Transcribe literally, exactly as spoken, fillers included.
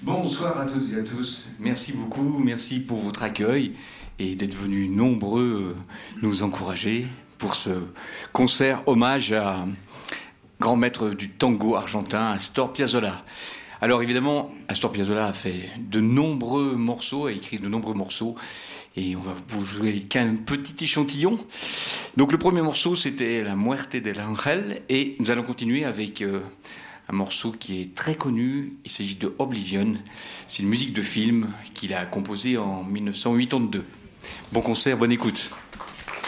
Bonsoir à toutes et à tous. Merci beaucoup, merci pour votre accueil et d'être venus nombreux nous encourager pour ce concert hommage à grand maître du tango argentin, Astor Piazzolla. Alors évidemment, Astor Piazzolla a fait de nombreux morceaux, a écrit de nombreux morceaux, et on va vous jouer qu'un petit échantillon. Donc le premier morceau, c'était La Muerte del Ángel, et nous allons continuer avec euh, un morceau qui est très connu. Il s'agit de Oblivion. C'est une musique de film qu'il a composée en dix-neuf cent quatre-vingt-deux. Bon concert, bonne écoute.